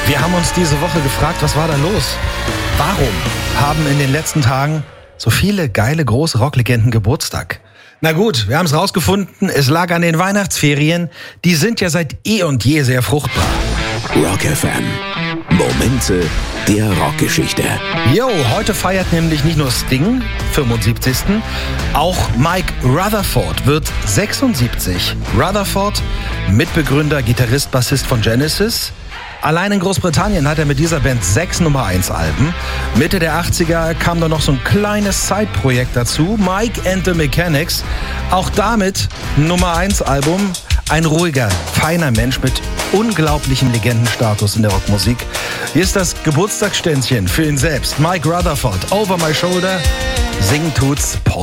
Wir haben uns diese Woche gefragt, was war da los? Warum haben in den letzten Tagen so viele geile, große Rocklegenden Geburtstag? Na gut, wir haben es rausgefunden, es lag an den Weihnachtsferien. Die sind ja seit eh und je sehr fruchtbar. Rock FM. Momente der Rockgeschichte. Jo, heute feiert nämlich nicht nur Sting, 75. Auch Mike Rutherford wird 76. Rutherford, Mitbegründer, Gitarrist, Bassist von Genesis. Allein in Großbritannien hat er mit dieser Band 6 Nummer-1-Alben. Mitte der 80er kam dann noch so ein kleines Side-Projekt dazu, Mike and the Mechanics. Auch damit Nummer-1-Album. Ein ruhiger, feiner Mensch mit unglaublichem Legendenstatus in der Rockmusik. Hier ist das Geburtstagsständchen für ihn selbst. Mike Rutherford, Over My Shoulder. Singen tut's Paul.